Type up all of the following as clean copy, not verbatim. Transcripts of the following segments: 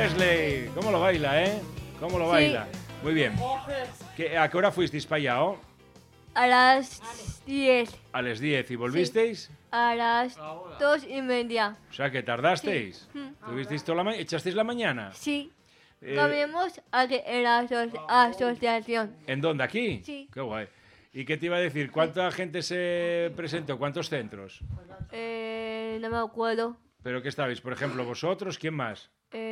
Presley. ¿Cómo lo baila, eh? ¿Cómo lo baila? Muy bien. ¿A qué hora fuisteis para allá, oh? A las 10. A las 10. ¿Y volvisteis? A las 2:30. O sea, que tardasteis. Sí. ¿Tuvisteis toda la mañana? ¿Echasteis la mañana? Sí. Comimos aquí en la asociación. ¿En dónde? ¿Aquí? Sí. Qué guay. ¿Y qué te iba a decir? ¿Cuánta gente se presentó? ¿Cuántos centros? No me acuerdo. ¿Pero qué estabais? Por ejemplo, vosotros, ¿quién más?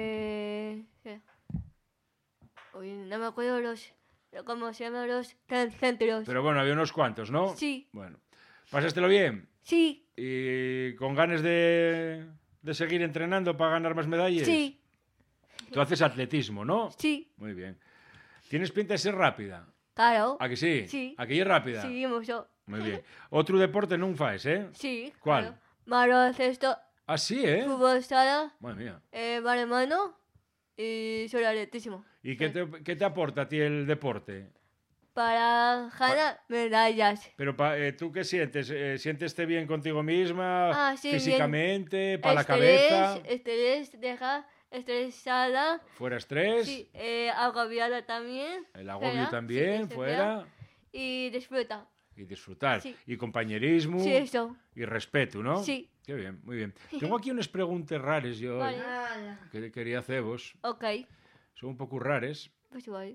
Uy, no me acuerdo cómo se llaman los centros. Pero bueno, había unos cuantos, ¿no? Sí. Bueno. ¿Pasástelo bien? Sí. ¿Y con ganas de seguir entrenando para ganar más medallas? Sí. Tú haces atletismo, ¿no? Sí. Muy bien. ¿Tienes pinta de ser rápida? Claro. ¿A que sí? Sí. ¿A que es rápida? Sí, mucho. Muy bien. Otro deporte non faes, eh? Sí. ¿Cuál? Claro. Baloncesto, Ah, sí, ¿eh? fútbol sala, Madre mía. balonmano y sobre atletismo. ¿Y qué te aporta a ti el deporte? Para ganar medallas. Pero ¿tú qué sientes? ¿Sientes-te bien contigo misma? Sí, físicamente, para la cabeza. Estrés, deja estresada. ¿Fuera estrés? Sí, agobiada también. El agobio fuera, también, sí, fuera. Y disfruta. Y disfrutar. Sí. Y compañerismo. Sí, eso. Y respeto, ¿no? Sí. Qué bien, muy bien. Tengo aquí unas preguntas raras yo Vale. que quería haceros. Ok. Son un poco raras. Pues vale.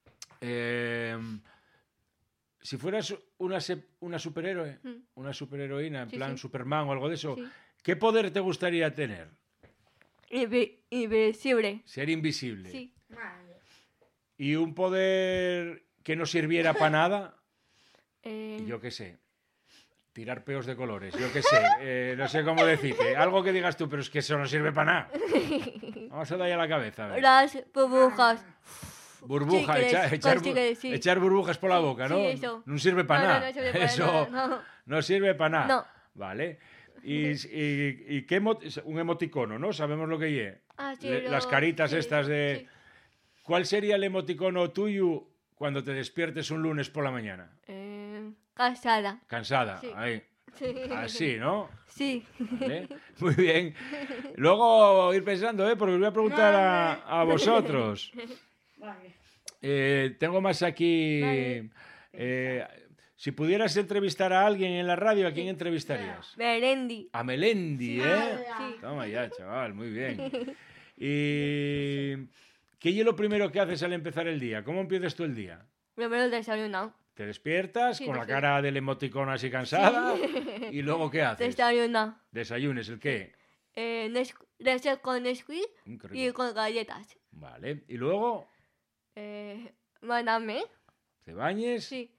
Si fueras una superhéroe, una superheroína, en plan sí. Superman o algo de eso, Sí. ¿qué poder te gustaría tener? Invisible. Ser invisible. Sí. ¿Y un poder que no sirviera para nada? Yo qué sé. Tirar peos de colores, yo qué sé. No sé cómo decirte. Algo que digas tú, pero es que eso no sirve para nada. Vamos a darle a la cabeza. A ver. Las burbujas. Burbuja, Chicles, sí. echar burbujas por la boca, ¿no? Sí, eso. No sirve para No, nada. no sirve para Eso nada, no sirve para nada. No. Vale. ¿Y qué un emoticono, ¿no? Sabemos lo que es. Sí, Las caritas sí, estas de... sí. ¿Cuál sería el emoticono tuyo cuando te despiertes un lunes por la mañana? Casada. Cansada, Sí. ahí. Sí. Así, ¿no? Sí. ¿Vale? Muy bien. Luego ir pensando, porque os voy a preguntar a vosotros. Tengo más aquí. Vale. Si pudieras entrevistar a alguien en la radio, ¿a quién entrevistarías? Melendi. A Melendi, ¿eh? Sí. Toma ya, chaval, muy bien. ¿Y qué es lo primero que haces al empezar el día? ¿Cómo empiezas tú el día? Primero el desayuno. ¿Te despiertas Sí, con la sí. cara del emoticono así cansada? ¿Y luego qué haces? Desayuno. ¿Desayunes el qué? Leche con Nesquik Qué rico. y con galletas. Vale. ¿Y luego Maname. te bañes? Sí.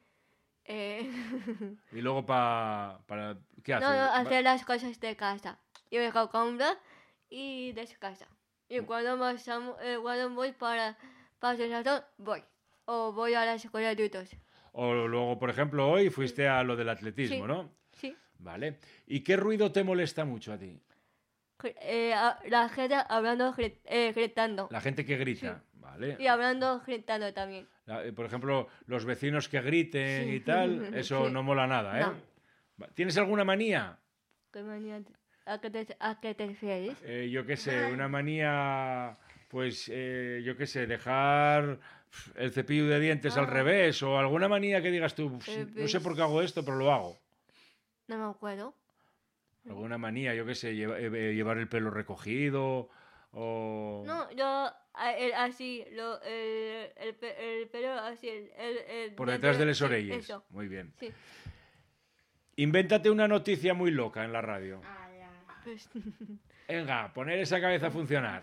¿Y luego para qué haces? No, hacer las cosas de casa. Y me comprar y descansa. Y cuando voy para el voy. O voy a la escuela de adultos. O luego, por ejemplo, hoy fuiste a lo del atletismo, Sí. ¿no? Sí. Vale. ¿Y qué ruido te molesta mucho a ti? La gente hablando, gritando. La gente que grita. Vale. Y hablando, gritando también. Por ejemplo, los vecinos que griten Sí. y tal, eso Sí. no mola nada, ¿eh? No. ¿Tienes alguna manía? ¿Qué manía? ¿A qué te refieres? Yo qué sé, una manía, pues, yo qué sé, dejar el cepillo de dientes al revés o alguna manía que digas tú, no sé por qué hago esto, pero lo hago. No me acuerdo. Alguna manía, yo qué sé, llevar el pelo recogido o... No, yo así, el pelo así, Por detrás de las sí, orellas. Eso. Muy bien. Sí. Invéntate una noticia muy loca en la radio. Pues, Venga, poner esa cabeza a funcionar.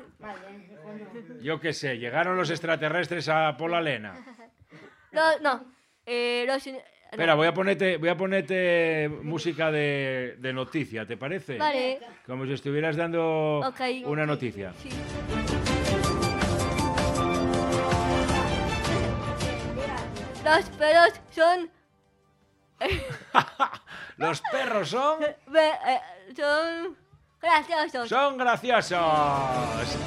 Yo qué sé, llegaron los extraterrestres a Pola Lena. no. Espera, voy a ponerte música de noticia, ¿te parece? Vale. Como si estuvieras dando Ok. una noticia. Sí. Los perros son Los perros son graciosos. Son graciosos.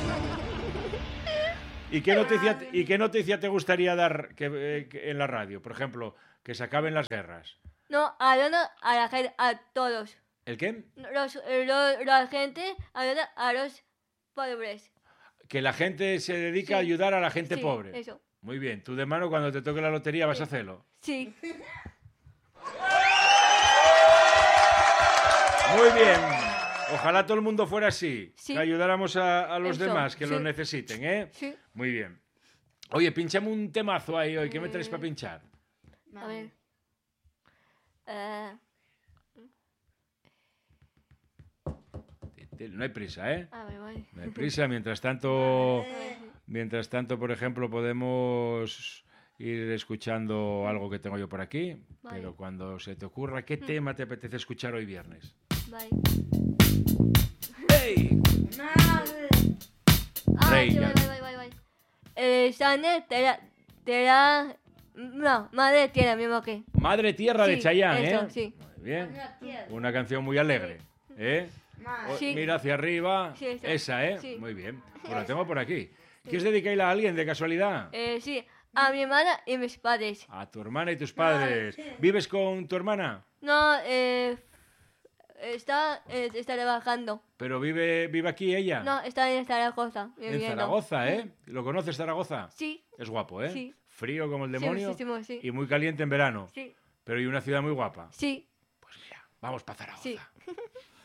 ¿Y qué noticia te gustaría dar en la radio? Por ejemplo, que se acaben las guerras. No, hablando a la gente, a todos. ¿El qué? La gente hablando a los pobres. Que la gente se dedica a ayudar a la gente pobre. Eso. Muy bien. Tú de mano, cuando te toque la lotería, vas a hacerlo. Sí. Muy bien. Ojalá todo el mundo fuera así. Sí. Que ayudáramos a los Eso, demás que lo sí. necesiten, ¿eh? Sí. Muy bien. Oye, pinchame un temazo ahí hoy. ¿Qué me traes para pinchar? A ver. No hay prisa, ¿eh? A ver, vale. No hay prisa. Mientras tanto, por ejemplo, podemos ir escuchando algo que tengo yo por aquí. Vale. Pero cuando se te ocurra, ¿qué tema te apetece escuchar hoy viernes? Vale. ¡Hey! Sí, Reina. vale. Sane, no, madre tierra, mismo que. Madre Tierra de Sí, Chayanne, eso, ¿eh? sí. Muy bien. Una canción muy alegre, ¿eh? Sí. Mira hacia arriba. Sí, esa. Esa, ¿eh? Sí. Muy bien. Pues la tengo por aquí. ¿Quieres dedicarla a alguien de casualidad? Sí, a mi hermana y mis padres. A tu hermana y tus padres. ¿Vives con tu hermana? No, está trabajando. ¿Pero vive aquí ella? No, está en Zaragoza. En viviendo. Zaragoza, ¿eh? ¿Lo conoces, Zaragoza? Sí, Es guapo, ¿eh? Sí. Frío como el sí, demonio muchísimo, sí. y muy caliente en verano. Sí, Pero y una ciudad muy guapa. sí, Pues mira, vamos para Zaragoza. sí.